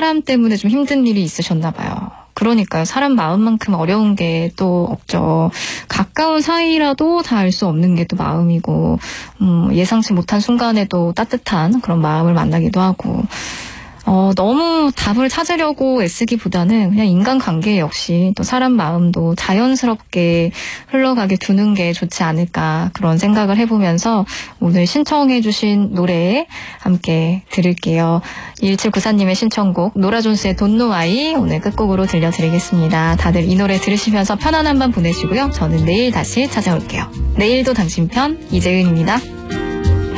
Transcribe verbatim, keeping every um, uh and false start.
사람 때문에 좀 힘든 일이 있으셨나 봐요. 그러니까요. 사람 마음만큼 어려운 게 또 없죠. 가까운 사이라도 다 알 수 없는 게 또 마음이고, 음, 예상치 못한 순간에도 따뜻한 그런 마음을 만나기도 하고, 어, 너무 답을 찾으려고 애쓰기보다는 그냥 인간관계 역시 또 사람 마음도 자연스럽게 흘러가게 두는 게 좋지 않을까 그런 생각을 해보면서 오늘 신청해 주신 노래 함께 들을게요. 일칠구사님의 신청곡 노라존스의 Don't Know Why 오늘 끝곡으로 들려드리겠습니다. 다들 이 노래 들으시면서 편안한 밤 보내시고요. 저는 내일 다시 찾아올게요. 내일도 당신 편 이재은입니다.